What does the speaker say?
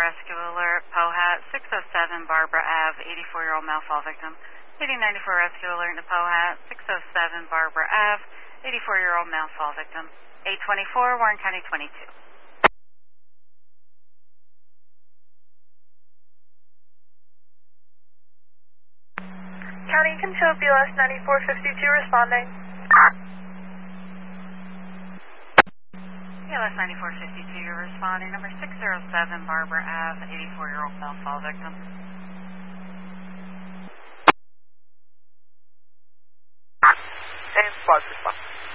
rescue alert, POHAT 607 Barbara Ave, 84-year-old male fall victim. 8094 rescue alert to POHAT 607 Barbara Ave, 84-year-old male fall victim. 824 Warren County 22. County Control BLS 9452 responding. BLS 9452, you're responding. Number 607 Barbara Ave, 84-year-old male fall victim. And pause response.